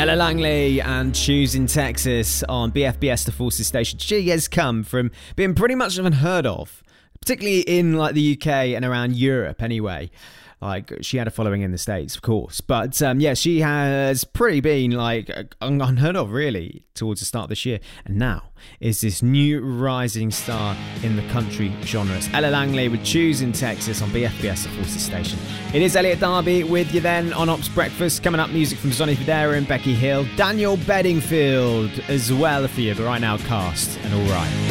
Ella Langley and Choosing Texas on BFBS, the Forces station. She has come from being pretty much unheard of, particularly in like the UK and around Europe anyway. Like, she had a following in the States, of course. But, she has pretty been, like, unheard of, really, towards the start of this year. And now is this new rising star in the country genre. It's Ella Langley with Choosing Texas on BFBS, the Forces station. It is Elliot Darby with you then on Ops Breakfast. Coming up, music from Sonny Fodera and Becky Hill. Daniel Bedingfield as well for you. But right now, Cast and All Right.